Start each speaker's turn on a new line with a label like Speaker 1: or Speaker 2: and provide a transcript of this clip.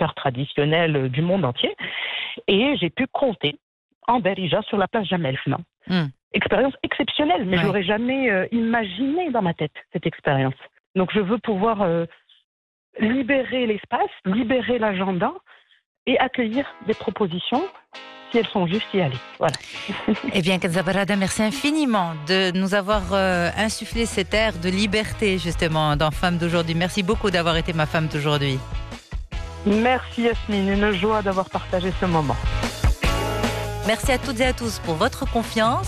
Speaker 1: chanteurs traditionnels du monde entier. Et j'ai pu compter en Darija sur la place Jamel Fna. Expérience exceptionnelle, mais je n'aurais jamais imaginé dans ma tête cette expérience. Donc je veux pouvoir libérer l'espace, libérer l'agenda et accueillir des propositions si elles sont justes y aller. Voilà.
Speaker 2: Eh bien, Kenza Barada, merci infiniment de nous avoir insufflé cet air de liberté, justement, dans Femme d'aujourd'hui. Merci beaucoup d'avoir été ma femme d'aujourd'hui.
Speaker 1: Merci Yasmine, une joie d'avoir partagé ce moment.
Speaker 2: Merci à toutes et à tous pour votre confiance.